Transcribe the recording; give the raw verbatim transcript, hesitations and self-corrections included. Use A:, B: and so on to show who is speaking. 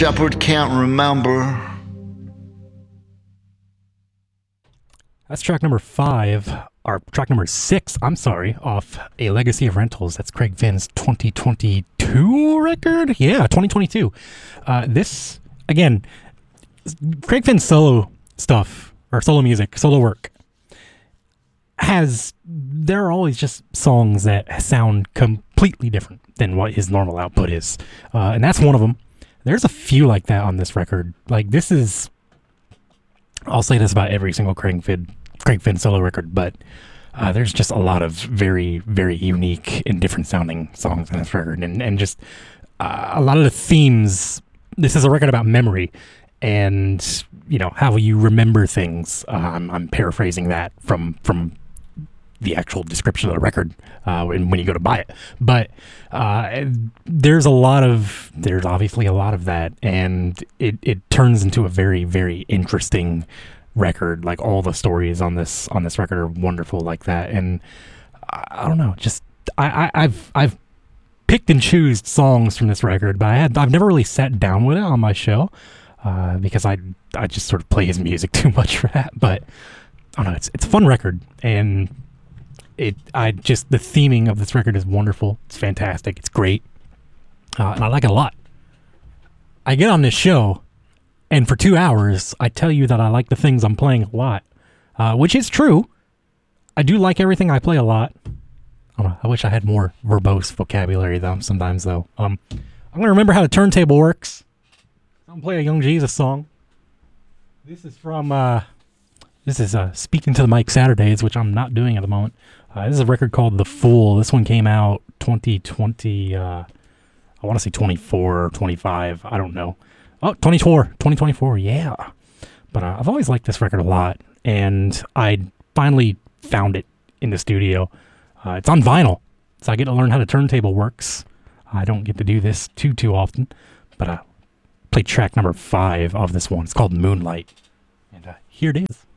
A: shepherd can't remember.
B: That's track number five, or track number six, I'm sorry, off A Legacy of Rentals. That's Craig Finn's twenty twenty-two record? Yeah, twenty twenty-two. Uh, this, again, Craig Finn's solo stuff, or solo music, solo work, has, there are always just songs that sound completely different than what his normal output is. Uh, and that's one of them. There's a few like that on this record. Like, this is, I'll say this about every single Craig Finn, Craig Finn solo record, but uh, there's just a lot of very, very unique and different sounding songs on this record. And, and just uh, a lot of the themes, this is a record about memory and, you know, how you remember things. Uh, I'm, I'm paraphrasing that from, from the actual description of the record uh, when, when you go to buy it. But uh, there's a lot of, there's obviously a lot of that, and it, it turns into a very, very interesting record. Like, all the stories on this on this record are wonderful like that. And I, I don't know, just I, I, I've I've picked and choosed songs from this record, but I had I've never really sat down with it on my show uh, because I I just sort of play his music too much for that. But I don't know, it's it's a fun record, and It, I just, the theming of this record is wonderful. It's fantastic. It's great. Uh, and I like it a lot. I get on this show, and for two hours, I tell you that I like the things I'm playing a lot, uh, which is true. I do like everything I play a lot. I don't know. I wish I had more verbose vocabulary, though, sometimes, though. Um, I'm going to remember how the turntable works. I'm going to play a Young Jesus song. This is from, uh, this is uh, Speaking to the Mic Saturdays, which I'm not doing at the moment. Uh, this is a record called The Fool. This one came out twenty twenty, uh, I want to say twenty-four or twenty-five. I don't know. Oh, twenty-four, twenty twenty-four, yeah. But uh, I've always liked this record a lot, and I finally found it in the studio. Uh, it's on vinyl, so I get to learn how the turntable works. I don't get to do this too, too often, but I uh, played track number five of this one. It's called Moonlight, and uh, here it is.